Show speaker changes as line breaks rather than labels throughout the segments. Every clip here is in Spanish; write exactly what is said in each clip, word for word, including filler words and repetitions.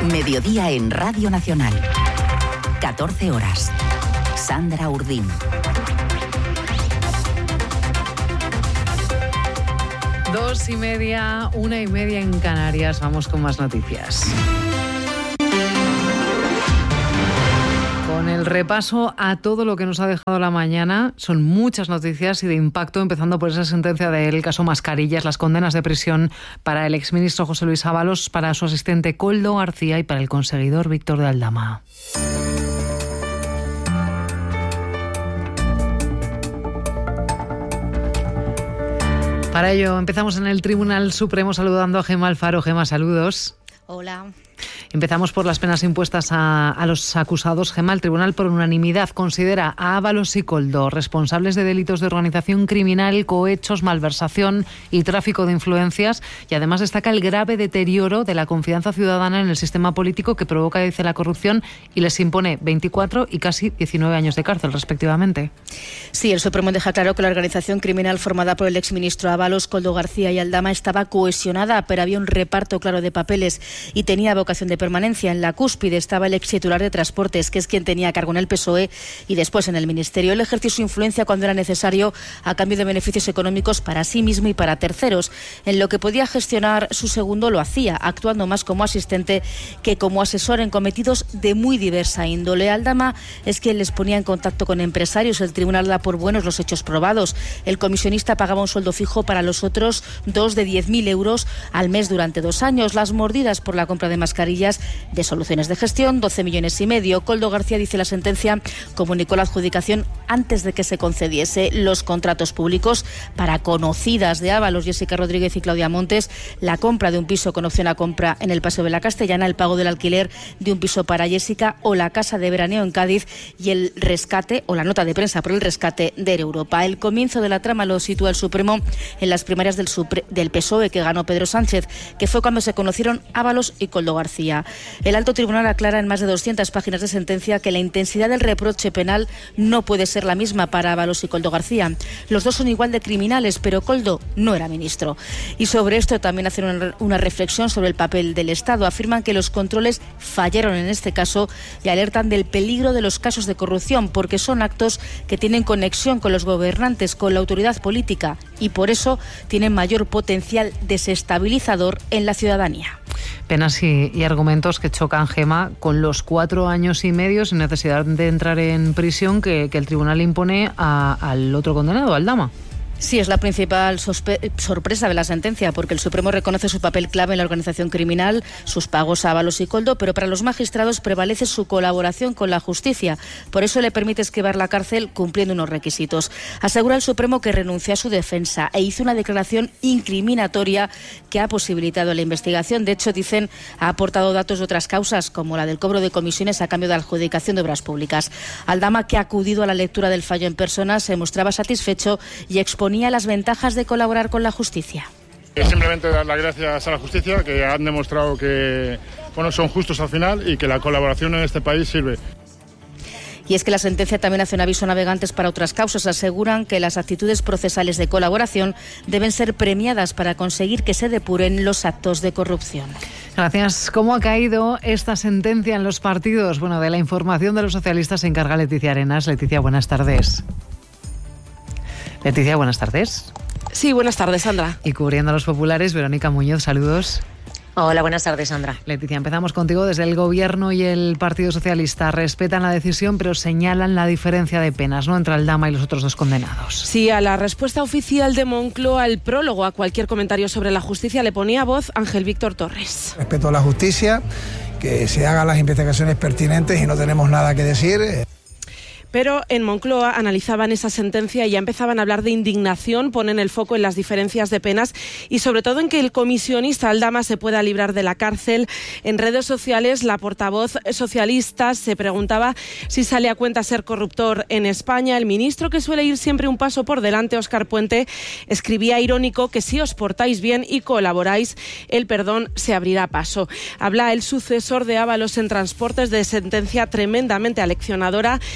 Mediodía en Radio Nacional. catorce horas. Sandra Urdín.
Dos y media, una y media en Canarias. Vamos con más noticias. Con el repaso a todo lo que nos ha dejado la mañana, son muchas noticias y de impacto, empezando por esa sentencia del caso Mascarillas, las condenas de prisión para el exministro José Luis Ábalos, para su asistente Koldo García y para el conseguidor Víctor de Aldama. Para ello, empezamos en el Tribunal Supremo saludando a Gemma Alfaro. Gemma, saludos.
Hola.
Empezamos por las penas impuestas a, a los acusados. Gemma, el tribunal por unanimidad considera a Ábalos y Koldo responsables de delitos de organización criminal, cohechos, malversación y tráfico de influencias, y además destaca el grave deterioro de la confianza ciudadana en el sistema político que provoca, dice, la corrupción, y les impone veinticuatro y casi diecinueve años de cárcel, respectivamente.
Sí, el Supremo deja claro que la organización criminal formada por el exministro Ábalos, Koldo García y Aldama estaba cohesionada, pero había un reparto claro de papeles y tenía vocación de permanencia. En la cúspide estaba el ex titular de Transportes, que es quien tenía cargo en el P S O E y después en el Ministerio. Él ejerció su influencia cuando era necesario a cambio de beneficios económicos para sí mismo y para terceros. En lo que podía gestionar su segundo lo hacía, actuando más como asistente que como asesor en cometidos de muy diversa índole. Aldama es quien les ponía en contacto con empresarios. El tribunal da por buenos los hechos probados. El comisionista pagaba un sueldo fijo para los otros dos de diez mil euros al mes durante dos años. Las mordidas por la compra de mascarillas de Soluciones de Gestión, doce millones y medio. Koldo García, dice la sentencia, comunicó la adjudicación antes de que se concediese los contratos públicos para conocidas de Ábalos, Jessica Rodríguez y Claudia Montes, la compra de un piso con opción a compra en el Paseo de la Castellana, el pago del alquiler de un piso para Jessica o la casa de veraneo en Cádiz y el rescate o la nota de prensa por el rescate de Europa. El comienzo de la trama lo sitúa el Supremo en las primarias del, Supre- del P S O E que ganó Pedro Sánchez, que fue cuando se conocieron Ábalos y Koldo García. El alto tribunal aclara en más de doscientas páginas de sentencia que la intensidad del reproche penal no puede ser la misma para Ábalos y Koldo García. Los dos son igual de criminales, pero Koldo no era ministro. Y sobre esto también hacen una, una reflexión sobre el papel del Estado. Afirman que los controles fallaron en este caso y alertan del peligro de los casos de corrupción, porque son actos que tienen conexión con los gobernantes, con la autoridad política, y por eso tienen mayor potencial desestabilizador en la ciudadanía.
Penas y, y argumentos que chocan, Gemma, con los cuatro años y medio sin necesidad de entrar en prisión que, que el tribunal impone a, al otro condenado, Aldama.
Sí, es la principal sospe- sorpresa de la sentencia, porque el Supremo reconoce su papel clave en la organización criminal, sus pagos a Ábalos y Koldo, pero para los magistrados prevalece su colaboración con la justicia. Por eso le permite esquivar la cárcel cumpliendo unos requisitos. Asegura el Supremo que renunció a su defensa e hizo una declaración incriminatoria que ha posibilitado la investigación. De hecho, dicen, ha aportado datos de otras causas, como la del cobro de comisiones a cambio de la adjudicación de obras públicas. Aldama, que ha acudido a la lectura del fallo en persona, se mostraba satisfecho y exponía las ventajas de colaborar con la justicia.
Simplemente dar las gracias a la justicia, que han demostrado que bueno, son justos al final y que la colaboración en este país sirve.
Y es que la sentencia también hace un aviso a navegantes para otras causas. Aseguran que las actitudes procesales de colaboración deben ser premiadas para conseguir que se depuren los actos de corrupción.
Gracias. ¿Cómo ha caído esta sentencia en los partidos? Bueno, de la información de los socialistas se encarga Leticia Arenas. Leticia, buenas tardes. Leticia, buenas tardes.
Sí, buenas tardes, Sandra.
Y cubriendo a los populares, Verónica Muñoz, saludos.
Hola, buenas tardes, Sandra.
Leticia, empezamos contigo. Desde el Gobierno y el Partido Socialista respetan la decisión, pero señalan la diferencia de penas, ¿no?, entre Aldama y los otros dos condenados.
Sí, a la respuesta oficial de Moncloa, al prólogo a cualquier comentario sobre la justicia, le ponía voz Ángel Víctor Torres.
Respeto a la justicia, que se hagan las investigaciones pertinentes y no tenemos nada que decir.
Pero en Moncloa analizaban esa sentencia y ya empezaban a hablar de indignación, ponen el foco en las diferencias de penas y sobre todo en que el comisionista Aldama se pueda librar de la cárcel. En redes sociales, la portavoz socialista se preguntaba si sale a cuenta ser corruptor en España. El ministro, que suele ir siempre un paso por delante, Óscar Puente, escribía irónico que si os portáis bien y colaboráis, el perdón se abrirá paso. Habla el sucesor de Ábalos en Transportes de sentencia tremendamente aleccionadora. Eso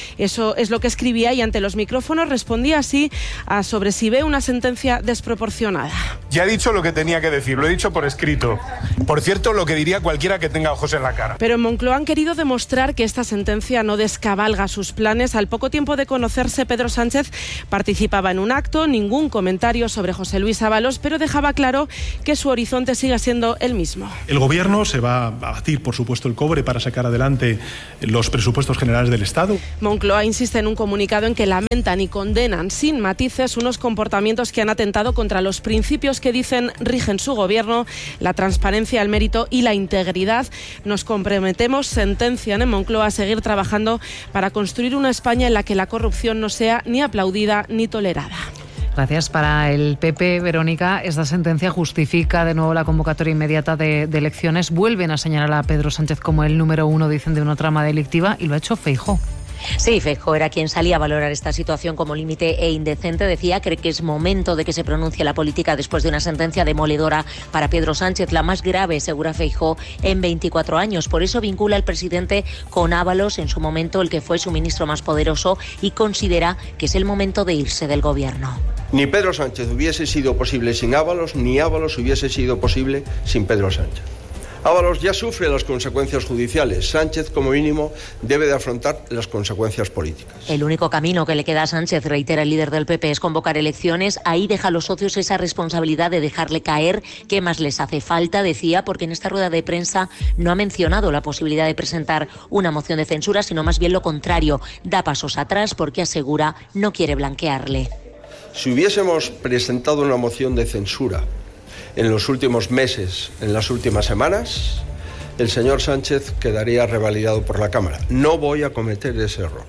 Esto es lo que escribía y ante los micrófonos respondía así a sobre si ve una sentencia desproporcionada.
Ya he dicho lo que tenía que decir, lo he dicho por escrito. Por cierto, lo que diría cualquiera que tenga ojos en la cara.
Pero en Moncloa han querido demostrar que esta sentencia no descabalga sus planes. Al poco tiempo de conocerse, Pedro Sánchez participaba en un acto, ningún comentario sobre José Luis Ábalos, pero dejaba claro que su horizonte sigue siendo el mismo.
El Gobierno se va a batir, por supuesto, el cobre para sacar adelante los presupuestos generales del Estado.
Moncloa insiste en un comunicado en que lamentan y condenan sin matices unos comportamientos que han atentado contra los principios que dicen rigen su gobierno, la transparencia, el mérito y la integridad. Nos comprometemos, sentencian en Moncloa, a seguir trabajando para construir una España en la que la corrupción no sea ni aplaudida ni tolerada.
Gracias. Para el P P, Verónica, esta sentencia justifica de nuevo la convocatoria inmediata de, de elecciones. Vuelven a señalar a Pedro Sánchez como el número uno, dicen, de una trama delictiva, y lo ha hecho Feijóo.
Sí, Feijóo era quien salía a valorar esta situación como límite e indecente. Decía, cree que es momento de que se pronuncie la política después de una sentencia demoledora para Pedro Sánchez, la más grave, segura Feijóo, en veinticuatro años. Por eso vincula al presidente con Ábalos, en su momento el que fue su ministro más poderoso, y considera que es el momento de irse del gobierno.
Ni Pedro Sánchez hubiese sido posible sin Ábalos, ni Ábalos hubiese sido posible sin Pedro Sánchez. Ábalos ya sufre las consecuencias judiciales. Sánchez, como mínimo, debe de afrontar las consecuencias políticas.
El único camino que le queda a Sánchez, reitera el líder del P P, es convocar elecciones. Ahí deja a los socios esa responsabilidad de dejarle caer. ¿Qué más les hace falta? Decía, porque en esta rueda de prensa no ha mencionado la posibilidad de presentar una moción de censura, sino más bien lo contrario. Da pasos atrás porque asegura no quiere blanquearle.
Si hubiésemos presentado una moción de censura en los últimos meses, en las últimas semanas, el señor Sánchez quedaría revalidado por la Cámara. No voy a cometer ese error.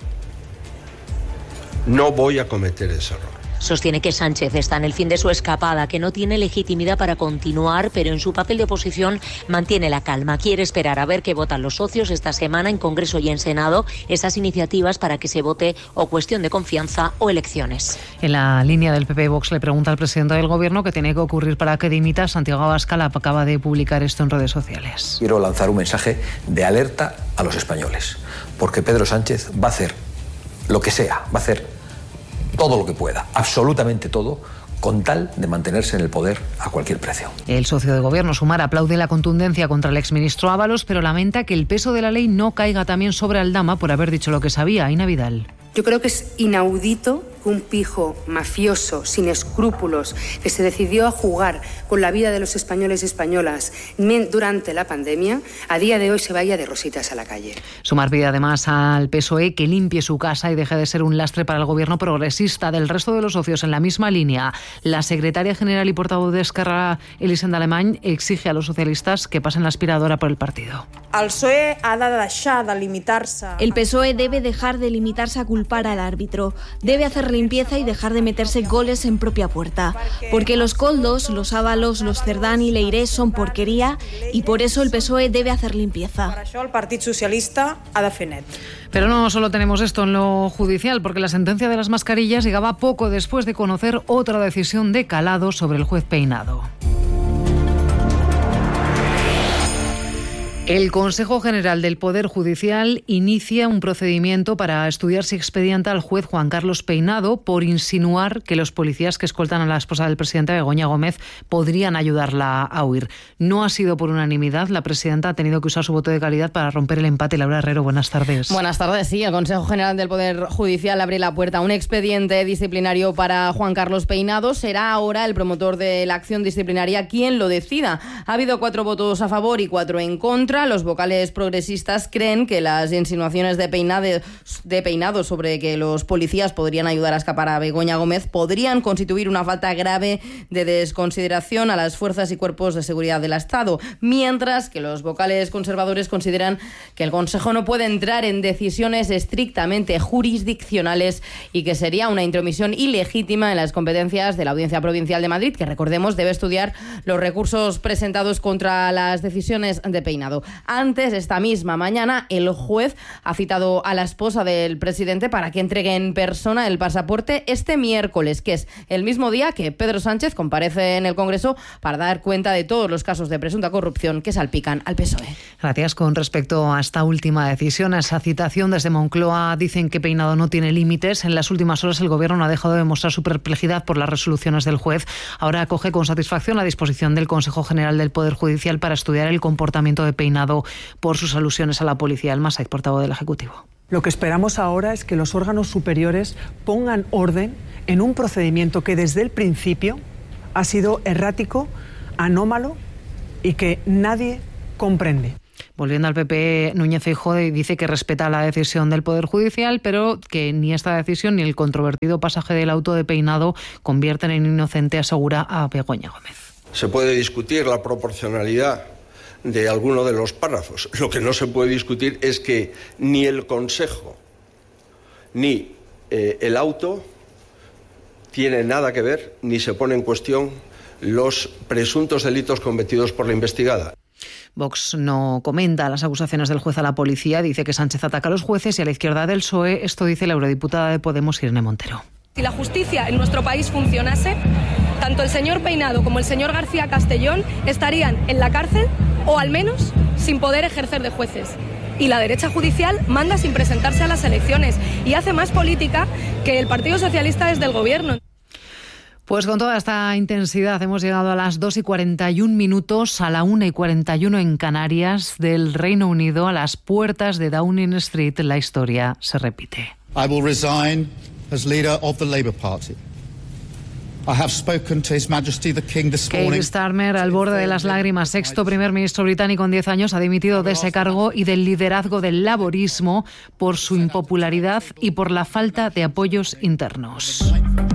No voy a cometer ese error.
Sostiene que Sánchez está en el fin de su escapada, que no tiene legitimidad para continuar, pero en su papel de oposición mantiene la calma. Quiere esperar a ver qué votan los socios esta semana en Congreso y en Senado, esas iniciativas para que se vote o cuestión de confianza o elecciones.
En la línea del P P, Vox le pregunta al presidente del Gobierno qué tiene que ocurrir para que dimita. Santiago Abascal acaba de publicar esto en redes sociales.
Quiero lanzar un mensaje de alerta a los españoles, porque Pedro Sánchez va a hacer lo que sea, va a hacer todo lo que pueda, absolutamente todo, con tal de mantenerse en el poder a cualquier precio.
El socio de gobierno, Sumar, aplaude la contundencia contra el exministro Ábalos, pero lamenta que el peso de la ley no caiga también sobre Aldama por haber dicho lo que sabía. Aina Vidal.
Yo creo que es inaudito que un pijo mafioso, sin escrúpulos, que se decidió a jugar con la vida de los españoles y españolas durante la pandemia, a día de hoy se vaya de rositas a la calle.
Sumar pide además al P S O E que limpie su casa y deje de ser un lastre para el gobierno progresista. Del resto de los socios en la misma línea, la secretaria general y portavoz de Esquerra, Elisenda Alemany, exige a los socialistas que pasen la aspiradora por el partido.
El P S O E ha de deixar de limitarse.
El P S O E debe dejar de limitarse a culpar al árbitro. Debe hacer limpieza y dejar de meterse goles en propia puerta. Porque los Koldos, los Ábalos, los Cerdán y Leiré son porquería y por eso el P S O E debe hacer limpieza.
Per això el Partit Socialista ha de fer net.
Pero no solo tenemos esto en lo judicial, porque la sentencia de las mascarillas llegaba poco después de conocer otra decisión de calado sobre el juez Peinado. El Consejo General del Poder Judicial inicia un procedimiento para estudiar si expedienta al juez Juan Carlos Peinado por insinuar que los policías que escoltan a la esposa del presidente, Begoña Gómez, podrían ayudarla a huir. No ha sido por unanimidad. La presidenta ha tenido que usar su voto de calidad para romper el empate. Laura Herrero, buenas tardes.
Buenas tardes. Sí, el Consejo General del Poder Judicial abre la puerta a un expediente disciplinario para Juan Carlos Peinado. Será ahora el promotor de la acción disciplinaria quien lo decida. Ha habido cuatro votos a favor y cuatro en contra. Los vocales progresistas creen que las insinuaciones de Peinado, de Peinado sobre que los policías podrían ayudar a escapar a Begoña Gómez podrían constituir una falta grave de desconsideración a las fuerzas y cuerpos de seguridad del Estado, mientras que los vocales conservadores consideran que el Consejo no puede entrar en decisiones estrictamente jurisdiccionales y que sería una intromisión ilegítima en las competencias de la Audiencia Provincial de Madrid, que recordemos debe estudiar los recursos presentados contra las decisiones de Peinado. juzgado. Antes, esta misma mañana, el juez ha citado a la esposa del presidente para que entregue en persona el pasaporte este miércoles, que es el mismo día que Pedro Sánchez comparece en el Congreso para dar cuenta de todos los casos de presunta corrupción que salpican al P S O E.
Gracias. Con respecto a esta última decisión, a esa citación desde Moncloa, dicen que Peinado no tiene límites. En las últimas horas el Gobierno no ha dejado de mostrar su perplejidad por las resoluciones del juez. Ahora acoge con satisfacción la disposición del Consejo General del Poder Judicial para estudiar el comportamiento de Peinado por sus alusiones a la policía. El Massaid, portavoz del Ejecutivo.
Lo que esperamos ahora es que los órganos superiores pongan orden en un procedimiento que desde el principio ha sido errático, anómalo y que nadie comprende.
Volviendo al P P, Núñez Feijóo dice que respeta la decisión del Poder Judicial, pero que ni esta decisión ni el controvertido pasaje del auto de Peinado convierten en inocente, asegura a Begoña Gómez.
Se puede discutir la proporcionalidad de alguno de los párrafos. Lo que no se puede discutir es que ni el Consejo ni eh, el auto tiene nada que ver ni se pone en cuestión los presuntos delitos cometidos por la investigada.
Vox no comenta las acusaciones del juez a la policía, dice que Sánchez ataca a los jueces y a la izquierda del P S O E. Esto dice la eurodiputada de Podemos, Irene Montero.
Si la justicia en nuestro país funcionase, tanto el señor Peinado como el señor García Castellón estarían en la cárcel o al menos sin poder ejercer de jueces. Y la derecha judicial manda sin presentarse a las elecciones y hace más política que el Partido Socialista desde el Gobierno.
Pues con toda esta intensidad hemos llegado a las dos y cuarenta y un minutos, a la una y cuarenta y uno en Canarias, del Reino Unido, a las puertas de Downing Street. La historia se repite.
I will resign as leader of the Labour Party. I have spoken to His Majesty the King this morning.
Keir Starmer, al borde de las lágrimas, sexto primer ministro británico en diez años, ha dimitido de ese cargo y del liderazgo del laborismo por su impopularidad y por la falta de apoyos internos.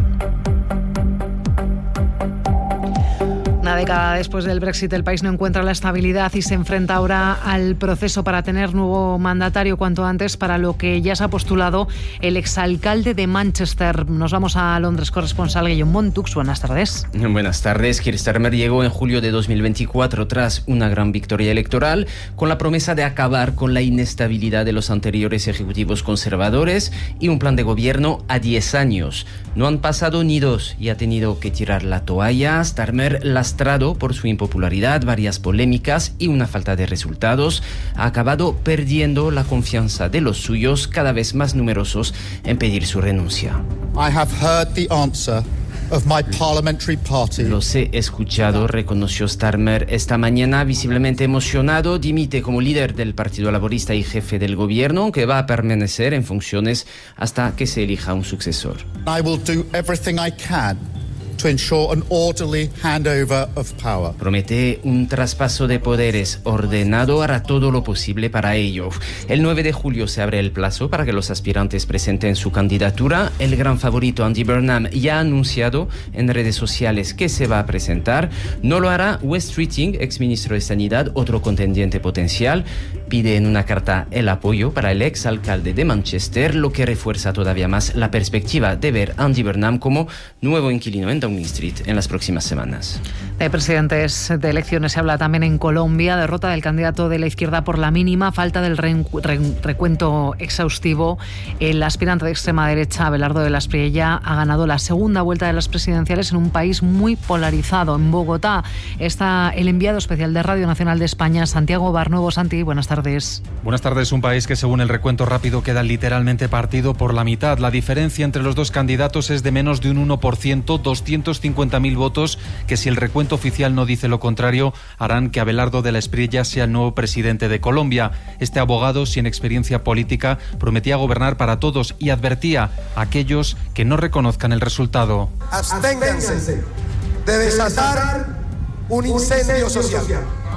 Una década después del Brexit, el país no encuentra la estabilidad y se enfrenta ahora al proceso para tener nuevo mandatario cuanto antes, para lo que ya se ha postulado el exalcalde de Manchester. Nos vamos a Londres, corresponsal Guillaume Montux. Buenas tardes.
Buenas tardes. Keir Starmer llegó en julio de dos mil veinticuatro tras una gran victoria electoral con la promesa de acabar con la inestabilidad de los anteriores ejecutivos conservadores y un plan de gobierno a diez años. No han pasado ni dos y ha tenido que tirar la toalla. Starmer, lastrado por su impopularidad, varias polémicas y una falta de resultados, ha acabado perdiendo la confianza de los suyos, cada vez más numerosos en pedir su renuncia.
I have heard the answer of my parliamentary party.
Los he escuchado, reconoció Starmer esta mañana, visiblemente emocionado. Dimite como líder del Partido Laborista y jefe del gobierno, aunque va a permanecer en funciones hasta que se elija un sucesor.
I will do everything I can to ensure an orderly handover of power.
Promete un traspaso de poderes ordenado, hará todo lo posible para ello. El nueve de julio se abre el plazo para que los aspirantes presenten su candidatura. El gran favorito Andy Burnham ya ha anunciado en redes sociales que se va a presentar. No lo hará Wes Keating, exministro de Sanidad, otro contendiente potencial. Pide en una carta el apoyo para el exalcalde de Manchester, lo que refuerza todavía más la perspectiva de ver a Andy Burnham como nuevo inquilino en Downing Street en las próximas semanas.
De presidentes de elecciones se habla también en Colombia. Derrota del candidato de la izquierda por la mínima, falta del re- re- recuento exhaustivo. El aspirante de extrema derecha, Abelardo de la Espriella, ha ganado la segunda vuelta de las presidenciales en un país muy polarizado. En Bogotá está el enviado especial de Radio Nacional de España, Santiago Barnuevo. Santi, buenas tardes.
Buenas tardes. Un país que, según el recuento rápido, queda literalmente partido por la mitad. La diferencia entre los dos candidatos es de menos de un uno por ciento, doscientos cincuenta mil votos que, si el recuento oficial no dice lo contrario, harán que Abelardo de la Espriella sea el nuevo presidente de Colombia. Este abogado, sin experiencia política, prometía gobernar para todos y advertía a aquellos que no reconozcan el resultado.
Absténganse de desatar un incendio social.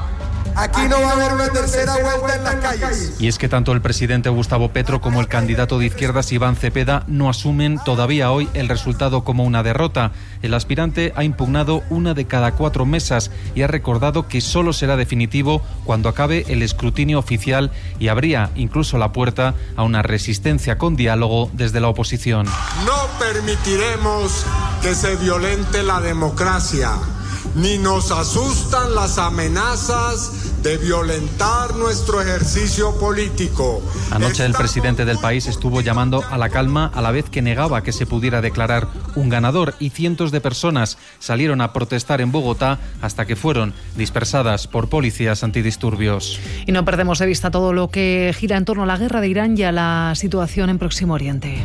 Aquí no va a haber una tercera vuelta en las calles.
Y es que tanto el presidente Gustavo Petro como el candidato de izquierdas Iván Cepeda no asumen todavía hoy el resultado como una derrota. El aspirante ha impugnado una de cada cuatro mesas y ha recordado que solo será definitivo cuando acabe el escrutinio oficial, y abría incluso la puerta a una resistencia con diálogo desde la oposición.
No permitiremos que se violente la democracia, ni nos asustan las amenazas de violentar nuestro ejercicio político.
Anoche el presidente del país estuvo llamando a la calma a la vez que negaba que se pudiera declarar un ganador, y cientos de personas salieron a protestar en Bogotá hasta que fueron dispersadas por policías antidisturbios.
Y no perdemos de vista todo lo que gira en torno a la guerra de Irán y a la situación en Próximo Oriente.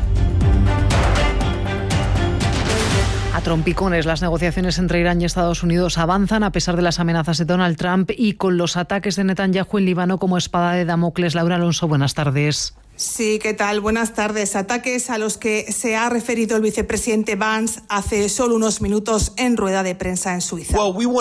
A trompicones, las negociaciones entre Irán y Estados Unidos avanzan a pesar de las amenazas de Donald Trump y con los ataques de Netanyahu en Líbano como espada de Damocles. Laura Alonso, buenas tardes.
Sí, ¿qué tal? Buenas tardes. Ataques a los que se ha referido el vicepresidente Vance hace solo unos minutos en rueda de prensa en Suiza.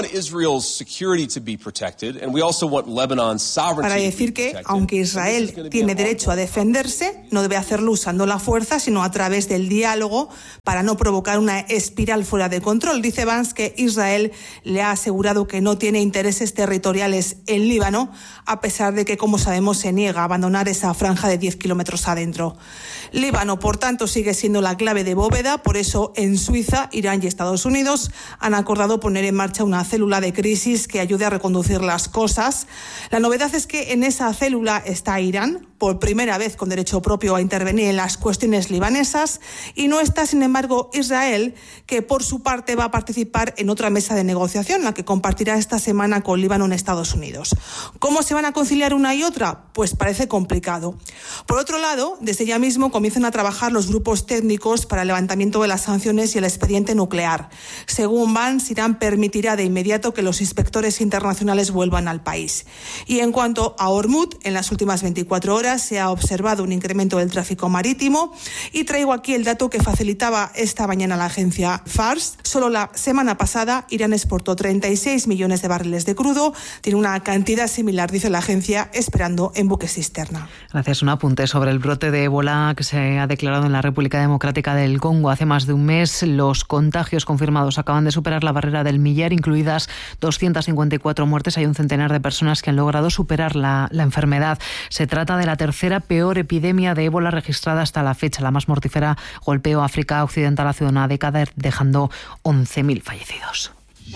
Para decir que, aunque Israel tiene derecho a defenderse, no debe hacerlo usando la fuerza, sino a través del diálogo para no provocar una espiral fuera de control. Dice Vance que Israel le ha asegurado que no tiene intereses territoriales en Líbano, a pesar de que, como sabemos, se niega a abandonar esa franja de diez kilómetros adentro. Líbano, por tanto, sigue siendo la clave de bóveda. Por eso, en Suiza, Irán y Estados Unidos han acordado poner en marcha una célula de crisis que ayude a reconducir las cosas. La novedad es que en esa célula está Irán, por primera vez con derecho propio a intervenir en las cuestiones libanesas, y no está, sin embargo, Israel, que por su parte va a participar en otra mesa de negociación, la que compartirá esta semana con Líbano en Estados Unidos. ¿Cómo se van a conciliar una y otra? Pues parece complicado. Por otro lado, desde ya mismo comienzan a trabajar los grupos técnicos para el levantamiento de las sanciones y el expediente nuclear. Según Vance, Irán permitirá de inmediato que los inspectores internacionales vuelvan al país. Y en cuanto a Hormuz, en las últimas veinticuatro horas se ha observado un incremento del tráfico marítimo, y traigo aquí el dato que facilitaba esta mañana la agencia Fars. Solo la semana pasada Irán exportó treinta y seis millones de barriles de crudo. Tiene una cantidad similar, dice la agencia, esperando en buques cisterna.
Gracias. Un apunte sobre el brote de ébola que se ha declarado en la República Democrática del Congo hace más de un mes. Los contagios confirmados acaban de superar la barrera del millar, incluidas doscientas cincuenta y cuatro muertes. Hay un centenar de personas que han logrado superar la, la enfermedad. Se trata de la tercera peor epidemia de ébola registrada hasta la fecha. La más mortífera golpeó África Occidental hace una década, dejando once mil fallecidos.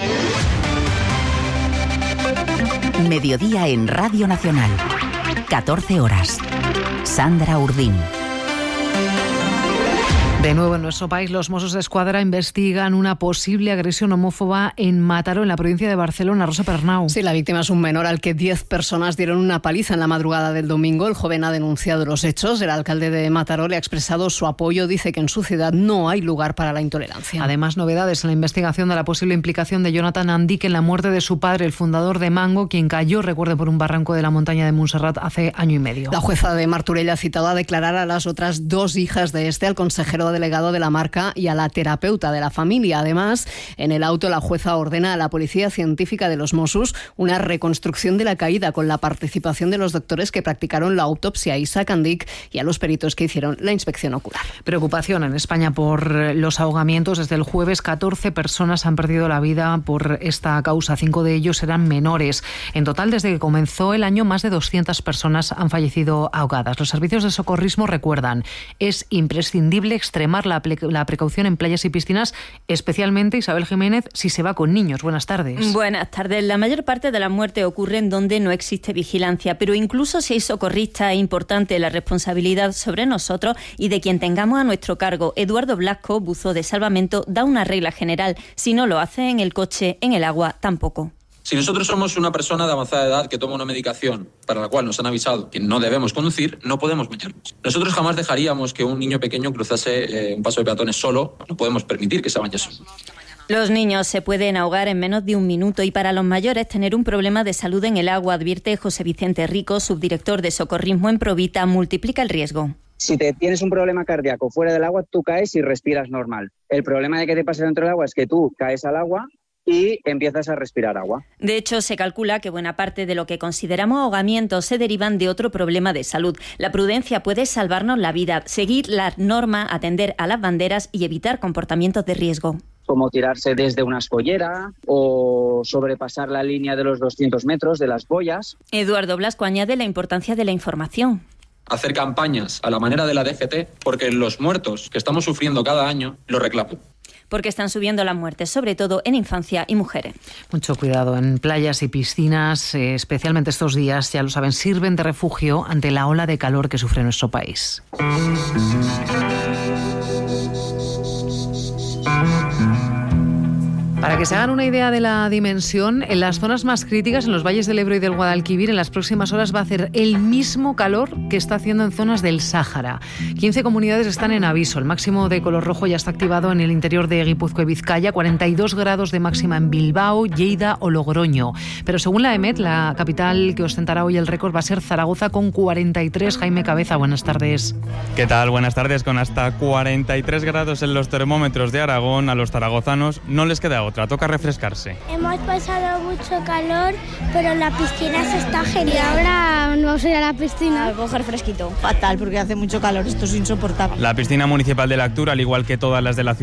Mediodía en Radio Nacional. catorce horas. Sandra Urdín.
De nuevo en nuestro país, los Mossos de Escuadra investigan una posible agresión homófoba en Mataró, en la provincia de Barcelona. Rosa Pernau.
Sí, la víctima es un menor al que diez personas dieron una paliza en la madrugada del domingo. El joven ha denunciado los hechos. El alcalde de Mataró le ha expresado su apoyo. Dice que en su ciudad no hay lugar para la intolerancia.
Además, novedades en la investigación de la posible implicación de Jonathan Andic en la muerte de su padre, el fundador de Mango, quien cayó, recuerde, por un barranco de la montaña de Montserrat hace año y medio.
La jueza de Martorell ha citado a declarar a las otras dos hijas de este, al consejero delegado de la marca y a la terapeuta de la familia. Además, en el auto la jueza ordena a la Policía Científica de los Mossos una reconstrucción de la caída con la participación de los doctores que practicaron la autopsia a Isaac Andic y a los peritos que hicieron la inspección ocular.
Preocupación en España por los ahogamientos. Desde el jueves, catorce personas han perdido la vida por esta causa. Cinco de ellos eran menores. En total, desde que comenzó el año, más de doscientas personas han fallecido ahogadas. Los servicios de socorrismo recuerdan: es imprescindible extremar la la precaución en playas y piscinas, especialmente, Isabel Jiménez, si se va con niños. Buenas tardes.
Buenas tardes. La mayor parte de las muertes ocurren donde no existe vigilancia, pero incluso si hay socorristas es importante la responsabilidad sobre nosotros y de quien tengamos a nuestro cargo. Eduardo Blasco, buzo de salvamento, da una regla general: si no lo hace en el coche, en el agua tampoco.
Si nosotros somos una persona de avanzada edad que toma una medicación para la cual nos han avisado que no debemos conducir, no podemos bañarnos. Nosotros jamás dejaríamos que un niño pequeño cruzase eh, un paso de peatones solo. No podemos permitir que se bañe solo.
Los niños se pueden ahogar en menos de un minuto y para los mayores tener un problema de salud en el agua, advierte José Vicente Rico, subdirector de socorrismo en Provita, multiplica el riesgo.
Si te tienes un problema cardíaco fuera del agua, tú caes y respiras normal. El problema de que te pase dentro del agua es que tú caes al agua y empiezas a respirar agua.
De hecho, se calcula que buena parte de lo que consideramos ahogamientos se derivan de otro problema de salud. La prudencia puede salvarnos la vida, seguir las normas, atender a las banderas y evitar comportamientos de riesgo.
Como tirarse desde una escollera o sobrepasar la línea de los doscientos metros de las boyas.
Eduardo Blasco añade la importancia de la información.
Hacer campañas a la manera de la D G T, porque los muertos que estamos sufriendo cada año lo reclaman.
porque están subiendo las muertes, sobre todo en infancia y mujeres.
Mucho cuidado en playas y piscinas, eh, especialmente estos días, ya lo saben, sirven de refugio ante la ola de calor que sufre nuestro país. Para que se hagan una idea de la dimensión, en las zonas más críticas, en los valles del Ebro y del Guadalquivir, en las próximas horas va a hacer el mismo calor que está haciendo en zonas del Sáhara. quince comunidades están en aviso. El máximo de color rojo ya está activado en el interior de Guipúzcoa y Vizcaya, cuarenta y dos grados de máxima en Bilbao, Lleida o Logroño. Pero según la EMET, la capital que ostentará hoy el récord va a ser Zaragoza con cuarenta y tres. Jaime Cabeza, buenas tardes.
¿Qué tal? Buenas tardes. Con hasta cuarenta y tres grados en los termómetros de Aragón, a los zaragozanos no les queda otra. Toca refrescarse.
Hemos pasado mucho calor, pero la piscina se está genial. Y ahora vamos a ir a la piscina
a coger fresquito. Fatal, porque hace mucho calor, esto es insoportable.
La piscina municipal de la Actura, al igual que todas las de la ciudad,